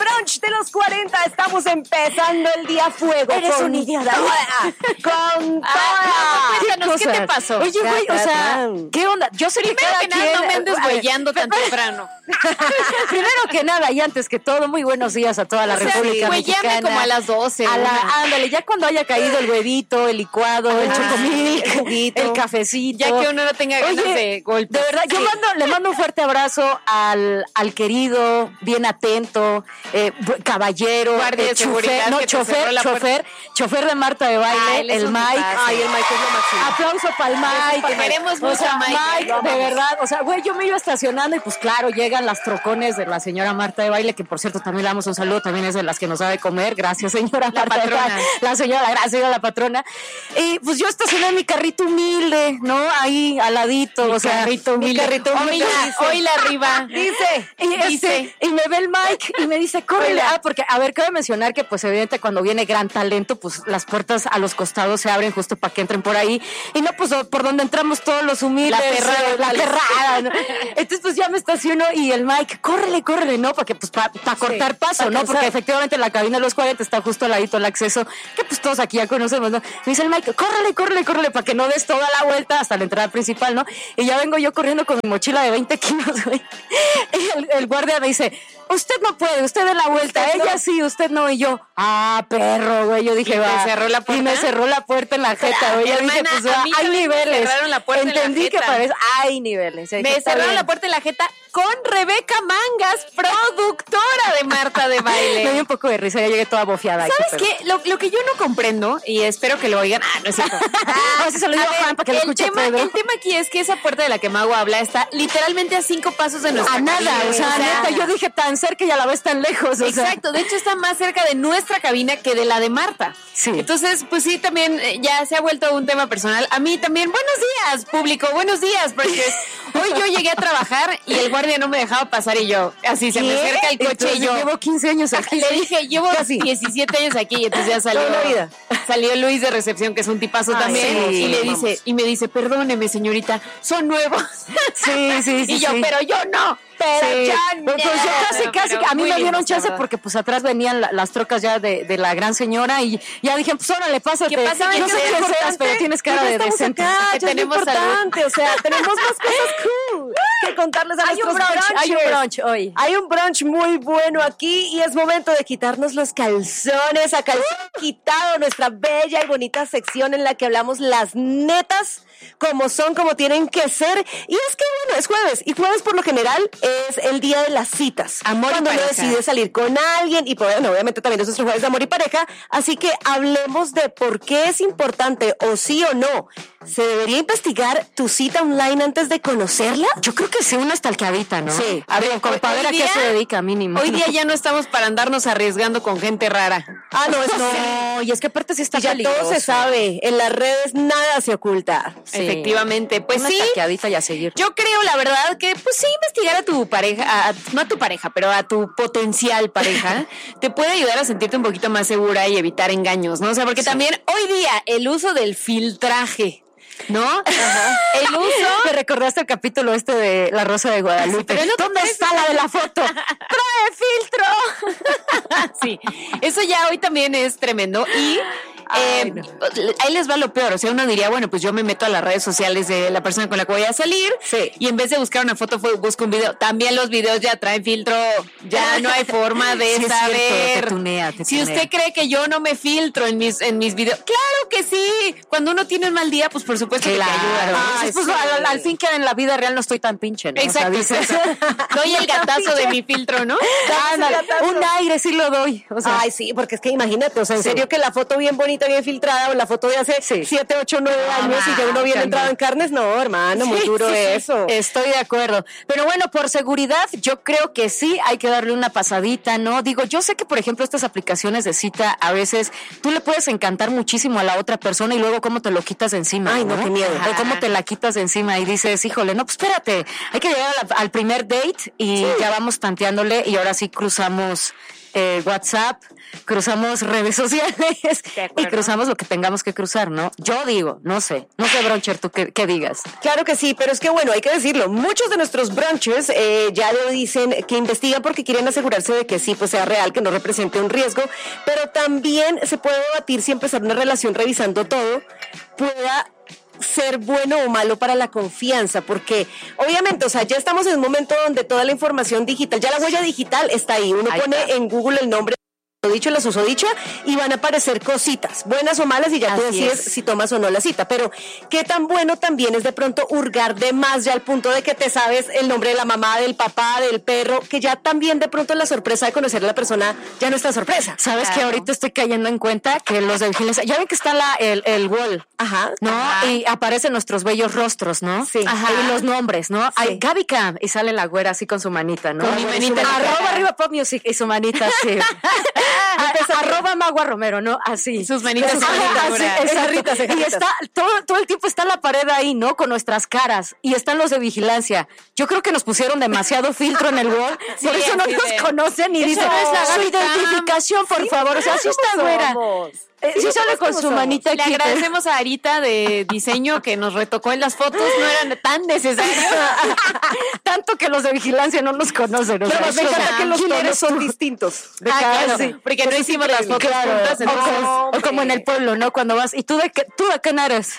brunch de los 40. Estamos empezando el día a fuego. Eres un idiota. Con toda. Cuéntanos, ¿qué te pasó? Oye, güey, o sea, ¿qué onda? Yo sé que Primero cada que nada, quien... no me andes güeyando tan temprano. Primero que nada, y antes que todo, muy buenos días a toda la República Mexicana. Mexicana. Como a las 12. Ándale, ya cuando haya caído el huevito, el licuado, el chocomilk, el cafecito. Ya que uno no tenga ganas de golpes. De verdad, yo le mando un fuerte abrazo al querido, bien atento, caballero, Guardia de seguridad que te cerró la puerta. chofer de Marta de Baile, el Mike. Ay, el Mike es lo máximo. Aplauso para el Mike. Queremos mucho a Mike. De verdad, o sea, güey, yo me iba estacionando y pues claro, llegan las trocones de la señora Marta de Baile, que por cierto también le damos un saludo, también es de las que nos sabe comer, gracias señora La Marta de patrona. Baile. La señora, gracias a la patrona. Y pues yo estacioné mi carrito humilde, ¿no? Ahí al ladito, Mi carrito humilde. Hoy la arriba. Y me ve el Mike y me dice, córrele. Porque, a ver, cabe mencionar que, pues, evidente, cuando viene gran talento, pues, las puertas a los costados se abren justo para que entren por ahí. Y no, pues, por donde entramos todos los humildes. La ferrada, ¿no? Entonces, pues, ya me estaciono y el Mike, córrele, ¿no? Porque, pues, para cortar paso, ¿no? Porque, efectivamente, la cabina de los 40 está justo al ladito el acceso, que, pues, todos aquí ya conocemos, ¿no? Me dice el Mike, córrele, para que no des toda la vuelta hasta la entrada principal, ¿no? Y ya vengo yo corriendo con mi mochila de 20 kilos, güey. Y el guardia me dice, usted no puede, usted dé la vuelta, ella sí, usted no. Y yo, perro, güey. Yo dije, ¿Y te va. cerró la puerta? Y me cerró la puerta en la jeta, güey. Yo dije, Hermana, pues a mí hay también me niveles. cerraron la puerta en la Entendí que jeta. parece, hay niveles. Me cerraron la puerta en la jeta con Rebeca Mangas, productora de Marta de Baile. Me dio un poco de risa, ya llegué toda bofiada. ¿Sabes qué? Lo que yo no comprendo, y espero que lo oigan. No es cierto. No, se lo digo a Juan para que lo escuche Pedro. El tema aquí es que esa puerta de la que Mago habla está literalmente a 5 pasos de nuestra A nada, cabina. o sea, neta, yo dije tan cerca y a la vez tan lejos. O sea. Exacto, de hecho está más cerca de nuestra cabina que de la de Marta. Sí. Entonces, pues sí, también ya se ha vuelto un tema personal. A mí también, buenos días, público, buenos días, porque hoy yo llegué a trabajar y el guardia no me dejaba pasar y yo, así se me acerca el coche Entonces, y yo llevo 15 años aquí. le dije, llevo 17 años aquí y entonces ya salió, Toda la vida. salió Luis de recepción, que es un tipazo también, sí, y le vamos. dice, y me dice, perdóneme señorita, son nuevos. Sí. Y yo, pero yo no. Pero ya pues yo casi, pero a mí muy me dieron lindos, chance la verdad. porque pues atrás venían las trocas ya de la gran señora y ya dije, pues órale, pásate. ¿Qué pasa? No sé ¿Qué qué es seas, pero tienes cara de Estamos decente. acá, Que ya es tenemos importante, o sea, tenemos más cosas cool que contarles a Hay un nuestros brunch, hay un brunchers. brunch hoy. Hay un brunch muy bueno aquí y es momento de quitarnos los calzones. A calzón quitado, nuestra bella y bonita sección en la que hablamos las netas como son, como tienen que ser. Y es que bueno, es jueves y jueves por lo general es el día de las citas. Amor y cuando uno pareja. decide salir con alguien y pues, bueno, obviamente también es nuestro jueves de amor y pareja. Así que hablemos de por qué es importante o sí o no. ¿Se debería investigar tu cita online antes de conocerla? Yo creo que sí, una stalkeadita, ¿no? Sí. A ver, para ver a hoy qué día- se dedica mínimo. Hoy día ya no estamos para andarnos arriesgando con gente rara. Ah, no, eso No, y es que aparte sí está ya peligroso. todo se sabe. En las redes nada se oculta. Sí. Efectivamente, pues Una sí. stalkeadita y a seguir. Yo creo, la verdad, que pues sí, investigar a tu pareja, no a tu pareja, pero a tu potencial pareja, te puede ayudar a sentirte un poquito más segura y evitar engaños, ¿no? O sea, porque también hoy día el uso del filtraje, ¿no? El uso... Me recordaste el capítulo este de La Rosa de Guadalupe. Pero no te ¿Dónde parece- está la de la foto? ¡Trae filtro! Sí, eso ya hoy también es tremendo y Ay, no. ahí les va lo peor, o sea, uno diría, bueno, pues yo me meto a las redes sociales de la persona con la que voy a salir y en vez de buscar una foto busco un video. También los videos ya traen filtro, ya no hay forma de Sí, es saber. cierto, te tunea. Si usted cree que yo no me filtro en mis videos, claro que sí. Cuando uno tiene un mal día, pues por supuesto que te ayuda, ¿no? Ay, pues, Sí. al fin que en la vida real no estoy tan pinche, ¿no? Exacto, O sea, dices, doy el gatazo de mi filtro, ¿no? ándale, un aire sí lo doy. O sea, Ay, sí, porque es que imagínate, o sea, en serio que la foto bien bonita, bien filtrada, o la foto de hace 7, 8, 9 años y ya uno bien también. entrado en carnes, no, hermano, muy Sí, duro sí, sí. eso. Estoy de acuerdo. Pero bueno, por seguridad, yo creo que sí hay que darle una pasadita, ¿no? Digo, yo sé que, por ejemplo, estas aplicaciones de cita, a veces tú le puedes encantar muchísimo a la otra persona y luego cómo te lo quitas de encima. Ay, no, qué miedo. O cómo te la quitas de encima y dices, híjole, no, pues espérate, hay que llegar al primer date y ya vamos tanteándole y ahora sí cruzamos WhatsApp, cruzamos redes sociales y cruzamos lo que tengamos que cruzar, ¿no? Yo digo, no sé, Broncher, tú qué digas. Claro que sí, pero es que bueno, hay que decirlo, muchos de nuestros brunchers ya lo dicen que investigan porque quieren asegurarse de que sí, pues sea real, que no represente un riesgo, pero también se puede debatir si empezar una relación revisando todo pueda ser bueno o malo para la confianza, porque obviamente, o sea, ya estamos en un momento donde toda la información digital, ya la huella digital está ahí, uno pone en Google el nombre dicho, la susodicha, y van a aparecer cositas, buenas o malas, y ya tú decides si tomas o no la cita. Pero qué tan bueno también es de pronto hurgar de más ya al punto de que te sabes el nombre de la mamá, del papá, del perro, que ya también de pronto la sorpresa de conocer a la persona ya no es tan sorpresa. ¿Sabes que ahorita estoy cayendo en cuenta que los de vigilancia, ya ven que está el wall, ¿no? Y aparecen nuestros bellos rostros, ¿no? Sí. Y los nombres, ¿no? Sí. Hay Gaby Cam, y sale la güera así con su manita, ¿no? Con mi manita. @arriba Pop Music y su manita así. @Magua Romero, ¿no? Así. Sus manitas. Y está, todo el tiempo está la pared ahí, ¿no? Con nuestras caras. Y están los de vigilancia. Yo creo que nos pusieron demasiado filtro en el wall. Por eso no nos conocen y dicen, su identificación, por favor. O sea, así está güera. Sí sale con su manita aquí. Le agradecemos a Arita de diseño que nos retocó en las fotos, no eran tan necesarios. Tanto que los de vigilancia no nos conocen. Pero me encanta que los tonos son distintos. Claro, sí, porque no hicimos las fotos juntas. O como en el pueblo, ¿no? Cuando vas, ¿y tú de quién eres?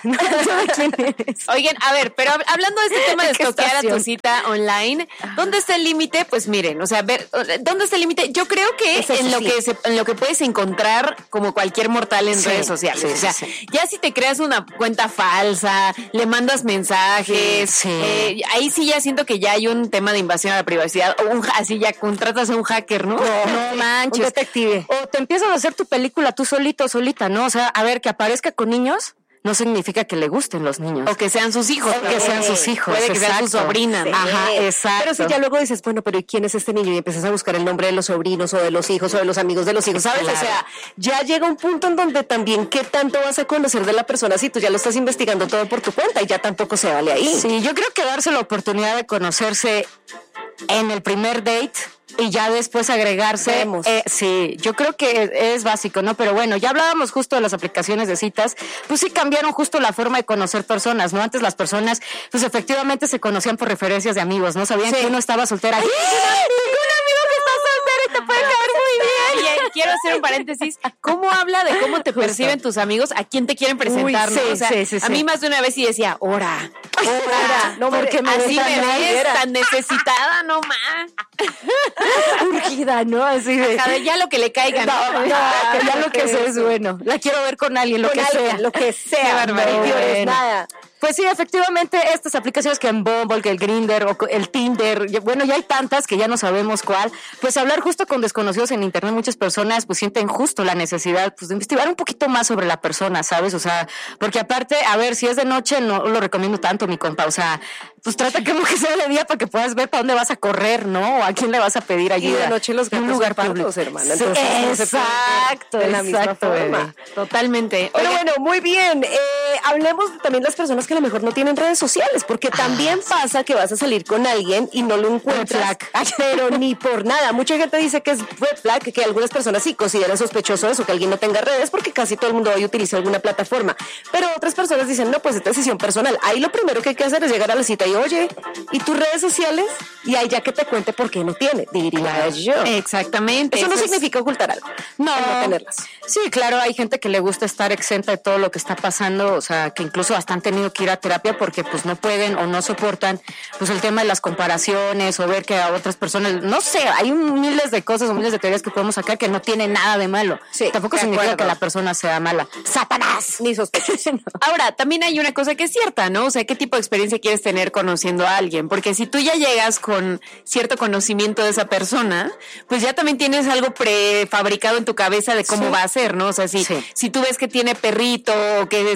Oigan, a ver, pero hablando de este tema de stalkear a tu cita online, ¿dónde está el límite? Pues miren, o sea, ver, ¿dónde está el límite? Yo creo que en lo que puedes encontrar como cualquier mortal en redes sociales. O sea, ya si te creas una cuenta falsa, le mandas mensajes, ahí sí ya siento que ya hay un tema de invasión a la privacidad, o así ya contratas a un hacker, ¿no? No manches. Un detective. O te empiezas a hacer tu película tú solito, solita, ¿no? O sea, a ver, que aparezca con niños no significa que le gusten los niños. O que sean sus hijos. O que sean sus hijos. Puede que sean sus sobrinas. Sí. Ajá, exacto. Pero si ya luego dices, bueno, pero ¿y quién es este niño? Y empiezas a buscar el nombre de los sobrinos o de los hijos o de los amigos de los hijos, ¿sabes? Claro. O sea, ya llega un punto en donde también qué tanto vas a conocer de la persona si tú ya lo estás investigando todo por tu cuenta y ya tampoco se vale ahí. Sí, yo creo que darse la oportunidad de conocerse en el primer date y ya después agregarse. Sí, yo creo que es básico, ¿no? Pero bueno, ya hablábamos justo de las aplicaciones de citas, pues sí cambiaron justo la forma de conocer personas, ¿no? Antes las personas, pues efectivamente se conocían por referencias de amigos, ¿no? Sabían que uno estaba soltera. ¡Tengo un amigo que está soltero y te puede caer muy bien! Y quiero hacer un paréntesis. ¿Cómo habla de cómo te perciben tus amigos? ¿A quién te quieren presentar? Uy, o sea, a mí más de una vez sí decía, ora. No, porque así me ves tan necesitada, no más. Urgida, ¿no? Así de ya lo que le caiga. No, ya lo que sea es bueno. La quiero ver con alguien, lo que sea. Qué barbaridad. Nada. Pues sí, efectivamente, estas aplicaciones que en Bumble, que el Grindr o el Tinder, bueno, ya hay tantas que ya no sabemos cuál. Pues hablar justo con desconocidos en internet, muchas personas pues sienten justo la necesidad pues de investigar un poquito más sobre la persona, ¿sabes? O sea, porque aparte, a ver, si es de noche no lo recomiendo tanto, mi compa. O sea, pues trata que sea de día para que puedas ver para dónde vas a correr, ¿no? O a quién le vas a pedir ayuda. Y de noche los gatos un lugar son público, hermana. Sí, exacto, de la misma forma. Totalmente. Pero bueno, muy bien. Hablemos también de las personas que a lo mejor no tienen redes sociales, porque también pasa que vas a salir con alguien y no lo encuentras, pero ni por nada. Mucha gente dice que es red flag, que algunas personas sí consideran sospechoso eso, que alguien no tenga redes, porque casi todo el mundo hoy utiliza alguna plataforma. Pero otras personas dicen, no, pues es decisión personal. Ahí lo primero que hay que hacer es llegar a la cita y, oye, ¿y tus redes sociales? Y ahí ya que te cuente por qué no tiene, diría yo. Exactamente. Eso no significa ocultar algo. No tenerlas. Sí, claro, hay gente que le gusta estar exenta de todo lo que está pasando, o sea, que incluso hasta han tenido que ir a terapia porque pues no pueden o no soportan pues el tema de las comparaciones o ver que a otras personas, no sé, hay miles de cosas o miles de teorías que podemos sacar que no tienen nada de malo. Sí, tampoco significa que la persona sea mala. ¡Satanás! Ni sospechoso. No. Ahora, también hay una cosa que es cierta, ¿no? O sea, ¿qué tipo de experiencia quieres tener conociendo a alguien? Porque si tú ya llegas con cierto conocimiento de esa persona, pues ya también tienes algo prefabricado en tu cabeza de cómo va a ser, ¿no? O sea, si tú ves que tiene perrito o que tiene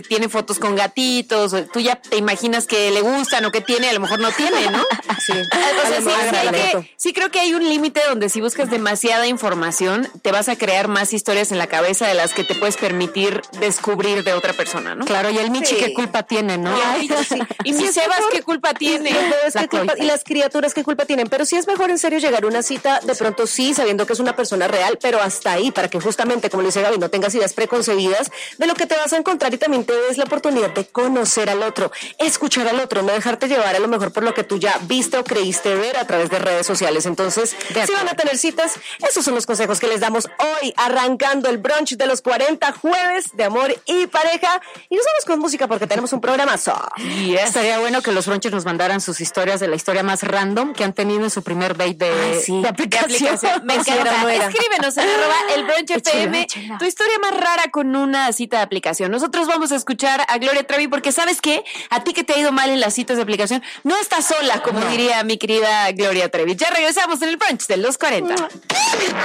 fotos con gatitos, o tú ya te imaginas que le gustan o que tiene, a lo mejor no tiene, ¿no? Sí. O sea, sí creo que hay un límite donde si buscas demasiada información, te vas a crear más historias en la cabeza de las que te puedes permitir descubrir de otra persona, ¿no? Claro, y el Michi, ¿qué culpa tiene, no? Y mi Sebas, ¿qué culpa tiene? Y las criaturas, ¿qué culpa tienen? Pero sí es mejor en serio llegar a una cita, de pronto sí, sabiendo que es una persona real, pero hasta ahí, para que justamente, como le dice Gaby, no tengas ideas preconcebidas de lo que te vas a encontrar y también te des la oportunidad de conocer al otro, escuchar al otro, no dejarte llevar a lo mejor por lo que tú ya viste o creíste ver a través de redes sociales. Entonces, si van a tener citas, esos son los consejos que les damos hoy, arrancando el brunch de los 40, jueves de amor y pareja. Y nos vamos con música porque tenemos un programazo. Yes. Estaría bueno que los brunches nos mandaran sus historias de la historia más random que han tenido en su primer date de aplicación. Me encanta. Escríbenos en @elbrunchfm tu historia más rara con una cita de aplicación. Nosotros vamos a escuchar a Gloria Trevi porque ¿sabes qué? A ti que te ha ido mal en las citas de aplicación, no estás sola, como diría mi querida Gloria Trevi. Ya regresamos en el brunch de los 40.